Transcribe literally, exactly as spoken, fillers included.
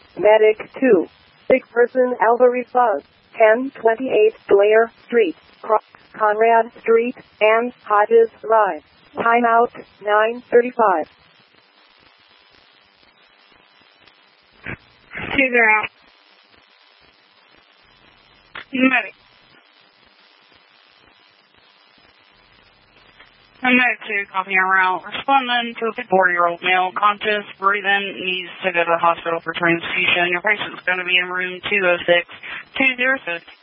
Medic two. Sick person Alvarez Buzz. ten twenty-eight Blair Street, Cross Conrad Street, and Hodges Drive. Timeout nine thirty-five. Two zero. Medic. I'm Medic two, copy en route. Responding to a fifty-four-year-old male, conscious, breathing, needs to go to the hospital for transfusion. Your patient's going to be in room two oh six, two oh six.